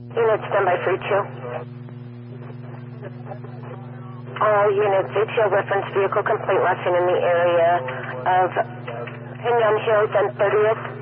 Units, stand by for you. All units, ATO reference vehicle complete, last seen in the area of Pinon Hills and 30th.